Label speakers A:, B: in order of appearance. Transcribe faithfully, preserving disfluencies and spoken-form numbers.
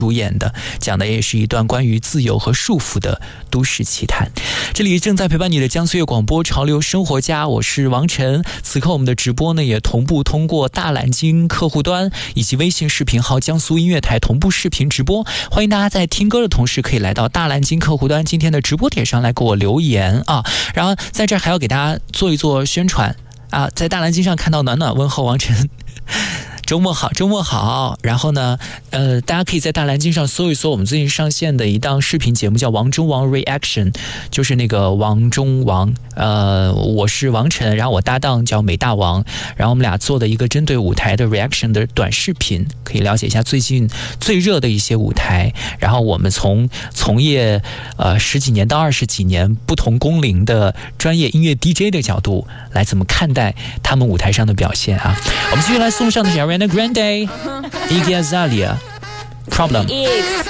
A: 主演的，讲的也是一段关于自由和束缚的都市奇谈。这里正在陪伴你的江苏粤广播潮流生活家，我是王晨。此刻我们的直播呢也同步通过大蓝鲸客户端以及微信视频号江苏音乐台同步视频直播，欢迎大家在听歌的同时可以来到大蓝鲸客户端今天的直播帖上来给我留言啊。然后在这儿还要给大家做一做宣传啊，在大蓝鲸上看到暖暖问候王晨。周末好，周末好。然后呢，呃，大家可以在大蓝鲸上搜一搜我们最近上线的一档视频节目，叫王中王 Reaction， 就是那个王中王，呃，我是王晨，然后我搭档叫美大王，然后我们俩做的一个针对舞台的 reaction 的短视频，可以了解一下最近最热的一些舞台。然后我们从从业呃十几年到二十几年不同工龄的专业音乐 D J 的角度来怎么看待他们舞台上的表现啊。我们继续来送上的是 Ariana Grande Iggy Azalea Problem。